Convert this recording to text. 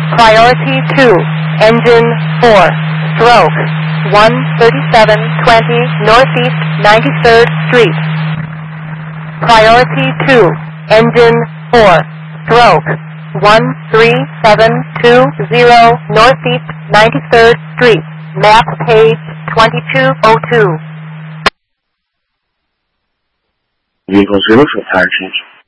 Priority 2, engine 4, stroke 13720 Northeast 93rd Street. Priority 2, engine 4, stroke 13720 Northeast 93rd Street. Map page 2202. Vehicle 0 for fire change.